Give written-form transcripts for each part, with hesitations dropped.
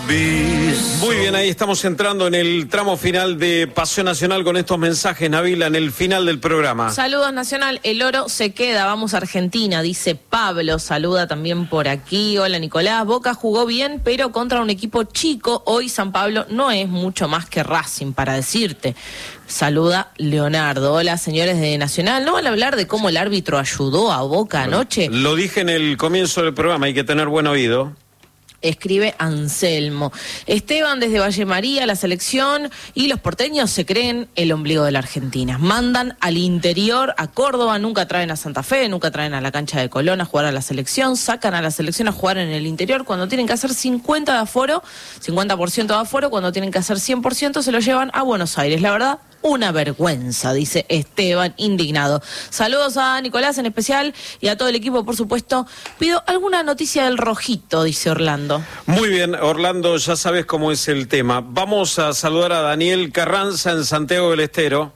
Muy bien, ahí estamos entrando en el tramo final de Paseo Nacional con estos mensajes, Nabila, en el final del programa. Saludos, Nacional, el oro se queda, vamos a Argentina, dice Pablo, saluda también por aquí. Hola, Nicolás, Boca jugó bien, pero contra un equipo chico. Hoy San Pablo no es mucho más que Racing, para decirte. Saluda Leonardo. Hola, señores de Nacional, ¿no van a hablar de cómo el árbitro ayudó a Boca anoche? Lo dije en el comienzo del programa, hay que tener buen oído. Escribe Anselmo. Esteban desde Valle María, la selección y los porteños se creen el ombligo de la Argentina. Mandan al interior, a Córdoba, nunca traen a Santa Fe, nunca traen a la cancha de Colón a jugar a la selección, sacan a la selección a jugar en el interior cuando tienen que hacer 50 de aforo, 50% de aforo, cuando tienen que hacer 100% se lo llevan a Buenos Aires. La verdad, una vergüenza, dice Esteban, indignado. Saludos a Nicolás en especial y a todo el equipo, por supuesto. Pido alguna noticia del Rojito, dice Orlando. Muy bien, Orlando, ya sabes cómo es el tema. Vamos a saludar a Daniel Carranza en Santiago del Estero.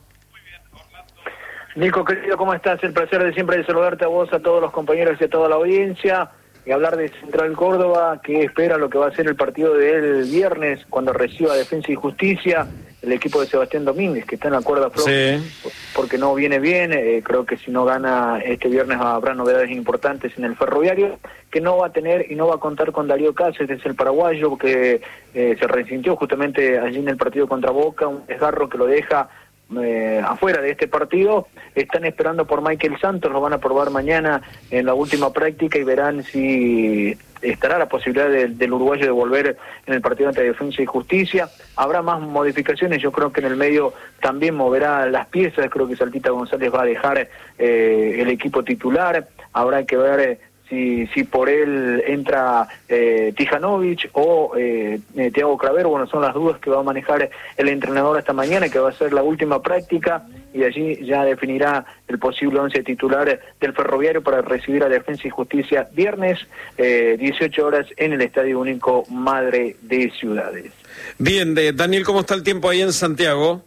Nico, querido, ¿cómo estás? El placer de siempre de saludarte a vos, a todos los compañeros y a toda la audiencia. Y hablar de Central Córdoba, que espera lo que va a ser el partido del viernes, cuando reciba Defensa y Justicia, el equipo de Sebastián Domínguez, que está en la cuerda floja, sí, porque no viene bien. Creo que si no gana este viernes habrá novedades importantes en el Ferroviario, que no va a tener y no va a contar con Darío Cáceres, el paraguayo, que se resintió justamente allí en el partido contra Boca, un desgarro que lo deja afuera de este partido. Están esperando por Michael Santos, lo van a probar mañana en la última práctica y verán si estará la posibilidad del uruguayo de volver en el partido ante Defensa y Justicia. Habrá más modificaciones, yo creo que en el medio también moverá las piezas. Creo que Saltita González va a dejar el equipo titular. Habrá que ver si por él entra Tijanovic o Thiago Cravero. Bueno, son las dudas que va a manejar el entrenador esta mañana, que va a ser la última práctica, y allí ya definirá el posible 11 titular del Ferroviario para recibir a Defensa y Justicia viernes, 18 horas en el Estadio Único Madre de Ciudades. Bien, Daniel, ¿cómo está el tiempo ahí en Santiago?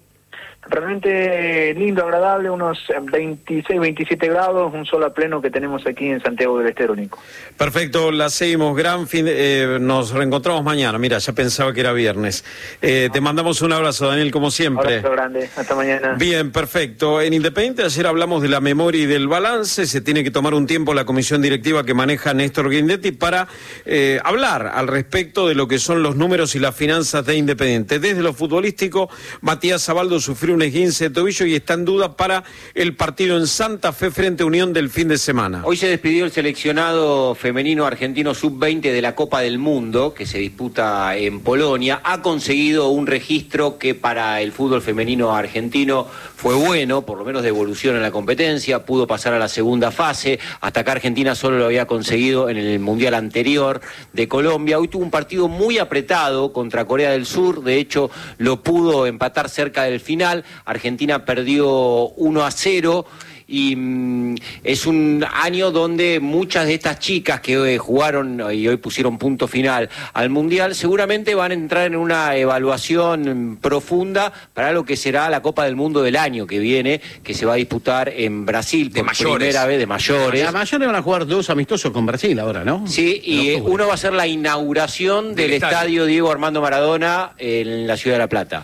Realmente lindo, agradable, unos 26, 27 grados, un sol a pleno que tenemos aquí en Santiago del Estero, Nico. Perfecto, la seguimos, gran fin, nos reencontramos mañana. Mira, ya pensaba que era viernes. Te mandamos un abrazo, Daniel, como siempre. Abrazo grande, hasta mañana. Bien, perfecto. En Independiente ayer hablamos de la memoria y del balance. Se tiene que tomar un tiempo la comisión directiva que maneja Néstor Guindetti para hablar al respecto de lo que son los números y las finanzas de Independiente. Desde lo futbolístico, Matías Abaldo sufrió un esguince de tobillo y está en duda para el partido en Santa Fe frente a Unión del fin de semana. Hoy se despidió el seleccionado femenino argentino sub-20 de la Copa del Mundo, que se disputa en Polonia. Ha conseguido un registro que para el fútbol femenino argentino fue bueno, por lo menos de evolución en la competencia. Pudo pasar a la segunda fase. Hasta acá Argentina solo lo había conseguido en el Mundial anterior de Colombia. Hoy tuvo un partido muy apretado contra Corea del Sur. De hecho, lo pudo empatar cerca del final. Argentina perdió 1-0 y es un año donde muchas de estas chicas que hoy jugaron y hoy pusieron punto final al Mundial seguramente van a entrar en una evaluación profunda para lo que será la Copa del Mundo del año que viene, que se va a disputar en Brasil por primera vez, de mayores. Las mayores van a jugar 2 amistosos con Brasil ahora, ¿no? Sí, y uno va a ser la inauguración del estadio Diego Armando Maradona en la Ciudad de La Plata.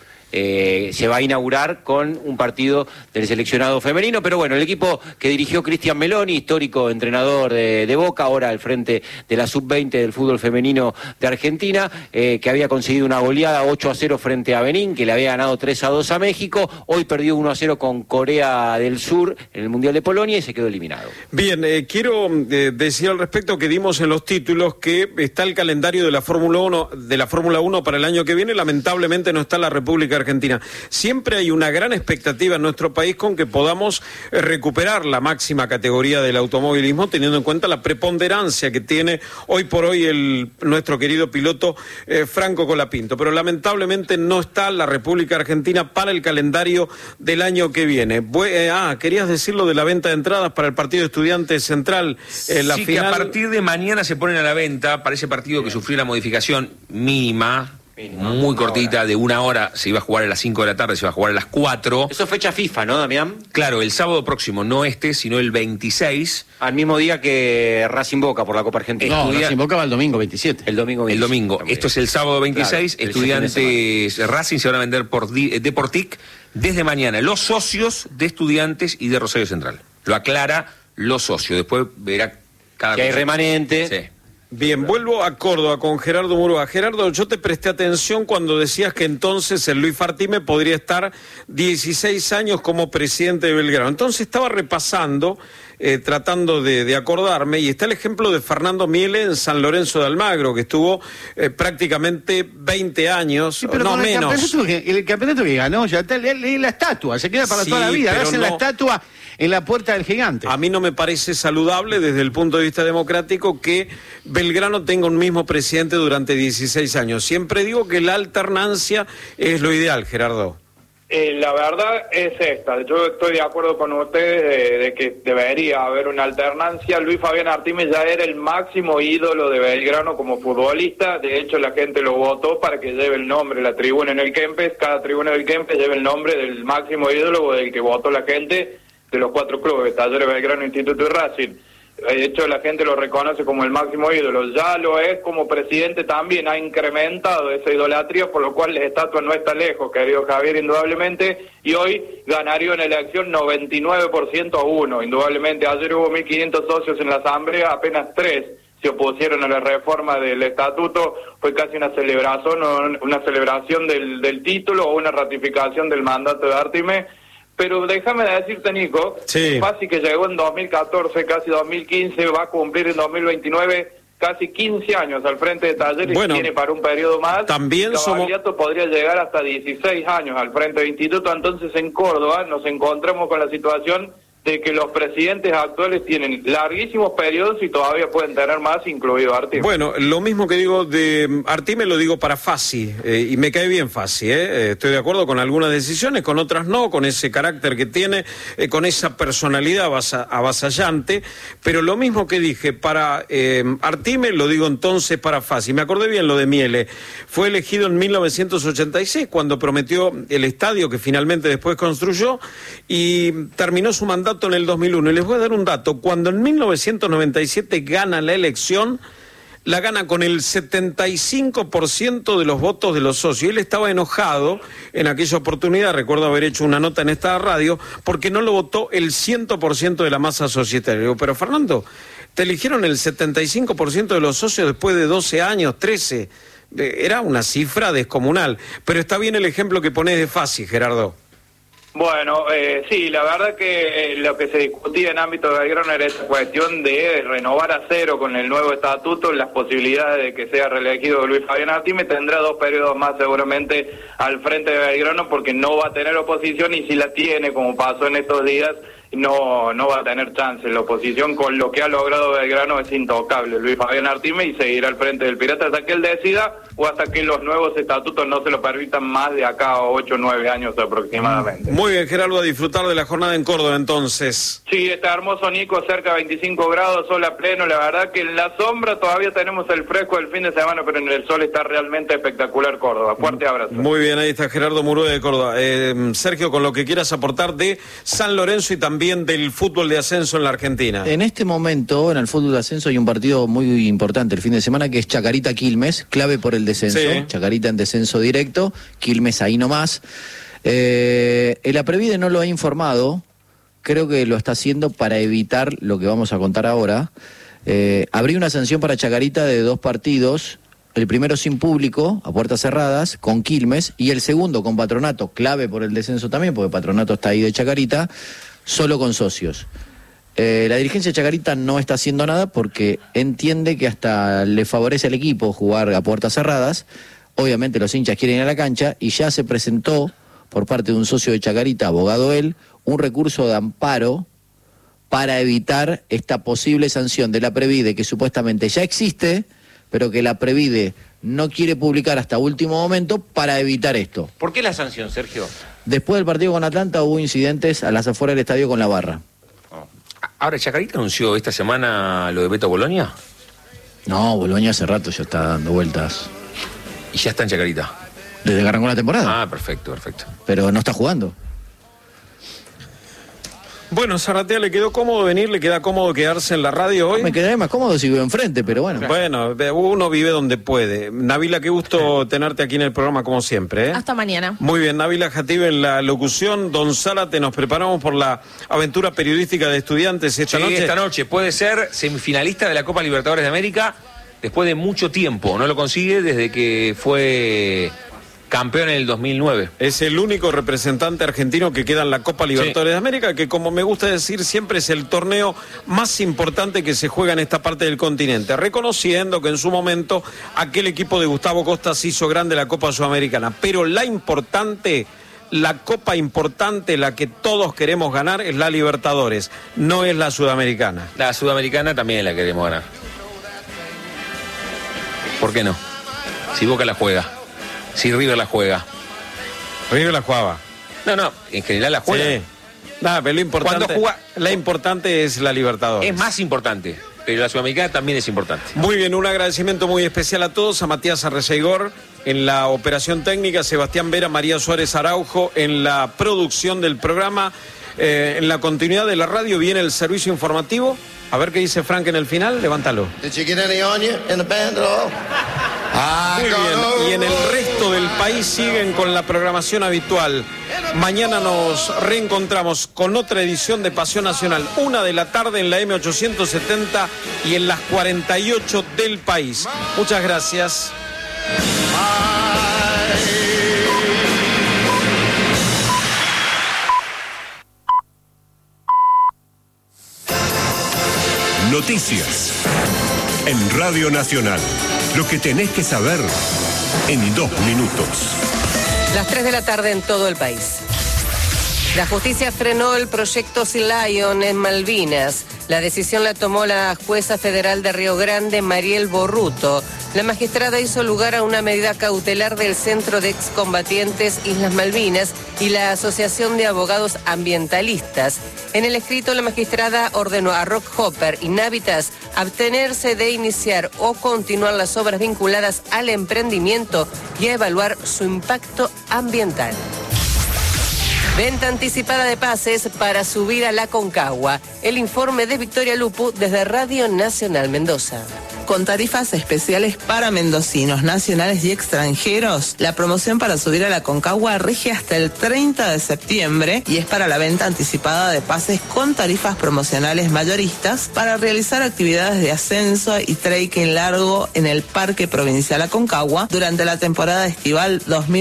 Se va a inaugurar con un partido del seleccionado femenino, pero bueno, el equipo que dirigió Cristian Meloni, histórico entrenador de Boca, ahora al frente de la sub-20 del fútbol femenino de Argentina, que había conseguido una goleada 8-0 frente a Benín, que le había ganado 3-2 a México, hoy perdió 1-0 con Corea del Sur en el Mundial de Polonia y se quedó eliminado. Bien, quiero decir al respecto que dimos en los títulos que está el calendario de la Fórmula 1 para el año que viene. Lamentablemente no está la República Argentina. Siempre hay una gran expectativa en nuestro país con que podamos recuperar la máxima categoría del automovilismo, teniendo en cuenta la preponderancia que tiene hoy por hoy nuestro querido piloto Franco Colapinto. Pero lamentablemente no está la República Argentina para el calendario del año que viene. Querías decirlo de la venta de entradas para el partido de Estudiantes Central. Sí, final... que a partir de mañana se ponen a la venta para ese partido que sufrió una modificación mínima, muy cortita, de 1 hora, se iba a jugar a las 5 de la tarde, se iba a jugar a las 4. Eso es fecha FIFA, ¿no, Damián? Claro, el sábado próximo, no sino el 26. Al mismo día que Racing Boca por la Copa Argentina. No, Racing Boca va el domingo 27. El domingo 27. El domingo. Esto es el sábado 26. Claro, Estudiantes Racing se van a vender por Deportic desde mañana. Los socios de Estudiantes y de Rosario Central. Lo aclara los socios. Después verá cada que hay remanente. Sí. Bien, vuelvo a Córdoba con Gerardo Murúa. Gerardo, yo te presté atención cuando decías que entonces el Luis Artime podría estar 16 años como presidente de Belgrano. Entonces estaba repasando, tratando de acordarme, y está el ejemplo de Fernando Miele en San Lorenzo de Almagro, que estuvo prácticamente 20 años, Sí, pero no con menos. el campeonato que ganó, ya está la estatua, se queda para Sí, toda la vida. pero Hacen no. la estatua en la puerta del Gigante. A mí no me parece saludable desde el punto de vista democrático que Belgrano tenga un mismo presidente durante 16 años. Siempre digo que la alternancia es lo ideal, Gerardo. La verdad es esta. Yo estoy de acuerdo con ustedes de que debería haber una alternancia. Luis Fabián Artime ya era el máximo ídolo de Belgrano como futbolista. De hecho, la gente lo votó para que lleve el nombre, la tribuna en el Kempes. Cada tribuna del Kempes lleve el nombre del máximo ídolo o del que votó la gente de los 4 clubes, Talleres, Belgrano, Instituto y Racing. De hecho, la gente lo reconoce como el máximo ídolo. Ya lo es como presidente también, ha incrementado esa idolatría, por lo cual la estatua no está lejos, querido Javier, indudablemente, y hoy ganaría una elección 99% a 1, indudablemente. Ayer hubo 1.500 socios en la asamblea, apenas 3 se opusieron a la reforma del estatuto. Fue casi una celebración del título o una ratificación del mandato de Artime. Pero déjame decirte, Nico, Sí. Pasi, que llegó en 2014, casi 2015, va a cumplir en 2029 casi 15 años al frente de Talleres, Bueno, y tiene para un periodo más. también Cavaliato podría llegar hasta 16 años al frente del instituto. Entonces, en Córdoba nos encontramos con la situación de que los presidentes actuales tienen larguísimos periodos y todavía pueden tener más, incluido Artime. Bueno, lo mismo que digo de Artime lo digo para Fassi, y me cae bien Fassi, estoy de acuerdo con algunas decisiones, con otras no, con ese carácter que tiene, con esa personalidad avasallante, pero lo mismo que dije para Artime lo digo entonces para Fassi. Me acordé bien lo de Miele, fue elegido en 1986 cuando prometió el estadio que finalmente después construyó y terminó su mandato en el 2001. Y les voy a dar un dato. Cuando en 1997 gana la elección, la gana con el 75% de los votos de los socios. Él estaba enojado en aquella oportunidad, recuerdo haber hecho una nota en esta radio, porque no lo votó el 100% de la masa societaria. Digo, pero Fernando, te eligieron el 75% de los socios después de 12 años, 13. Era una cifra descomunal. Pero está bien el ejemplo que ponés de Fassi, Gerardo. Bueno, sí, la verdad que lo que se discutía en ámbito de Belgrano era esa cuestión de renovar a cero con el nuevo estatuto las posibilidades de que sea reelegido Luis Fabián Artime. Tendrá 2 periodos más seguramente al frente de Belgrano porque no va a tener oposición, y si la tiene, como pasó en estos días, no va a tener chance. La oposición con lo que ha logrado Belgrano es intocable. Luis Fabián Artime, y seguirá al frente del Pirata hasta que él decida o hasta que los nuevos estatutos no se lo permitan más de acá a 8 o 9 años aproximadamente. Muy bien, Gerardo, a disfrutar de la jornada en Córdoba entonces. Sí, está hermoso, Nico, cerca de 25 grados, sol a pleno. La verdad que en la sombra todavía tenemos el fresco del fin de semana, pero en el sol está realmente espectacular Córdoba. Fuerte abrazo. Muy bien, ahí está Gerardo Murúa de Córdoba. Sergio, con lo que quieras aportar de San Lorenzo y también del fútbol de ascenso en la Argentina. En este momento, en el fútbol de ascenso, hay un partido muy importante el fin de semana, que es Chacarita-Quilmes, clave por el descenso. Sí. Chacarita en descenso directo, Quilmes ahí nomás. El Aprevide no lo ha informado, creo que lo está haciendo para evitar lo que vamos a contar ahora. Habría una sanción para Chacarita de 2 partidos, el primero sin público, a puertas cerradas, con Quilmes, y el segundo con Patronato, clave por el descenso también, porque Patronato está ahí de Chacarita, solo con socios. La dirigencia de Chacarita no está haciendo nada porque entiende que hasta le favorece al equipo jugar a puertas cerradas. Obviamente los hinchas quieren ir a la cancha, y ya se presentó por parte de un socio de Chacarita, abogado él, un recurso de amparo para evitar esta posible sanción de la Previde, que supuestamente ya existe, pero que la Previde no quiere publicar hasta último momento para evitar esto. ¿Por qué la sanción, Sergio? Después del partido con Atlanta hubo incidentes a las afueras del estadio con la barra. Ahora, ¿Chacarita anunció esta semana lo de Beto Bolonia? No, Boloña hace rato ya está dando vueltas. Y ya está en Chacarita. Desde que arrancó la temporada. Ah, perfecto. Pero no está jugando. Bueno, Zarratea, ¿le quedó cómodo venir? ¿Le queda cómodo quedarse en la radio hoy? Me quedaría más cómodo si vivo enfrente, pero bueno. Bueno, uno vive donde puede. Nabila, qué gusto tenerte aquí en el programa como siempre, ¿eh? Hasta mañana. Muy bien, Nabila Jatib en la locución. Don Zárate, nos preparamos por la aventura periodística de Estudiantes esta noche. Esta noche puede ser semifinalista de la Copa Libertadores de América después de mucho tiempo. No lo consigue desde que fue campeón en el 2009. Es el único representante argentino que queda en la Copa Libertadores de América, que como me gusta decir siempre es el torneo más importante que se juega en esta parte del continente, reconociendo que en su momento aquel equipo de Gustavo Costa se hizo grande la Copa Sudamericana, pero la Copa importante, la que todos queremos ganar, es la Libertadores, no es la Sudamericana. La Sudamericana también la queremos ganar. ¿Por qué no? Si Boca la juega. Si River la juega. River la jugaba. No, en general la juega. Sí. Nada, pero la importante es la Libertadores. Es más importante, pero la Sudamericana también es importante. Muy bien, un agradecimiento muy especial a todos, a Matías Arreceigor en la operación técnica, Sebastián Vera, María Suárez Araujo en la producción del programa. En la continuidad de la radio viene el servicio informativo. A ver qué dice Frank en el final, levántalo. Muy bien, y en el resto del país siguen con la programación habitual. Mañana nos reencontramos con otra edición de Pasión Nacional, 1 de la tarde en la M870 y en las 48 del país. Muchas gracias. Noticias en Radio Nacional. Lo que tenés que saber en 2 minutos. Las 3 de la tarde en todo el país. La justicia frenó el proyecto Sea Lion en Malvinas. La decisión la tomó la jueza federal de Río Grande, Mariel Borruto. La magistrada hizo lugar a una medida cautelar del Centro de Excombatientes Islas Malvinas y la Asociación de Abogados Ambientalistas. En el escrito, la magistrada ordenó a Rock Hopper y Navitas abstenerse de iniciar o continuar las obras vinculadas al emprendimiento y a evaluar su impacto ambiental. Venta anticipada de pases para subir a la Aconcagua. El informe de Victoria Lupu desde Radio Nacional Mendoza. Con tarifas especiales para mendocinos, nacionales y extranjeros, la promoción para subir a la Aconcagua rige hasta el 30 de septiembre y es para la venta anticipada de pases con tarifas promocionales mayoristas para realizar actividades de ascenso y trekking largo en el Parque Provincial Aconcagua durante la temporada estival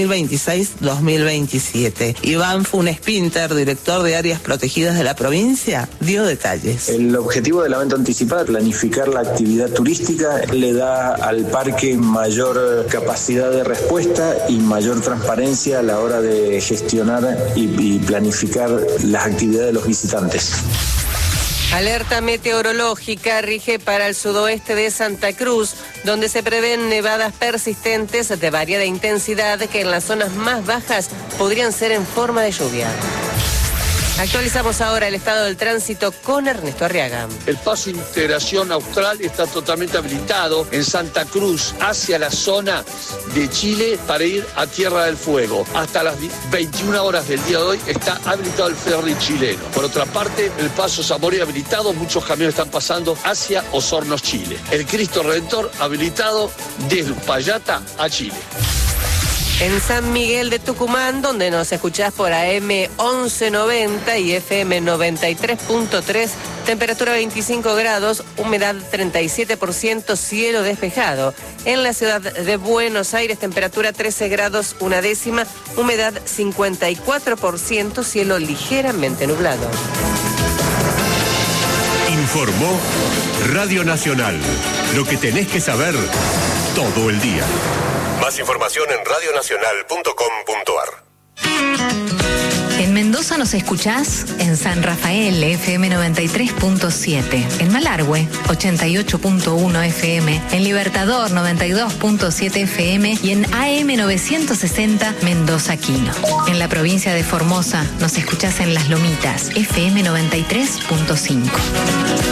2026-2027. Iván Funes Pinter, director de áreas protegidas de la provincia, dio detalles. El objetivo de la venta anticipada es planificar la actividad turística, le da al parque mayor capacidad de respuesta y mayor transparencia a la hora de gestionar y planificar las actividades de los visitantes. Alerta meteorológica rige para el sudoeste de Santa Cruz, donde se prevén nevadas persistentes de variada intensidad que en las zonas más bajas podrían ser en forma de lluvia. Actualizamos ahora el estado del tránsito con Ernesto Arriaga. El paso Integración Austral está totalmente habilitado en Santa Cruz hacia la zona de Chile para ir a Tierra del Fuego. Hasta las 21 horas del día de hoy está habilitado el ferry chileno. Por otra parte, el paso Zamora habilitado, muchos camiones están pasando hacia Osorno, Chile. El Cristo Redentor habilitado desde Uspallata a Chile. En San Miguel de Tucumán, donde nos escuchás por AM 1190 y FM 93.3, temperatura 25 grados, humedad 37%, cielo despejado. En la ciudad de Buenos Aires, temperatura 13 grados, 1/10, humedad 54%, cielo ligeramente nublado. Informó Radio Nacional. Lo que tenés que saber todo el día. Más información en radionacional.com.ar. En Mendoza nos escuchás en San Rafael, FM 93.7, en Malargüe, 88.1 FM, en Libertador, 92.7 FM y en AM 960 Mendoza Quino. En la provincia de Formosa nos escuchás en Las Lomitas, FM 93.5.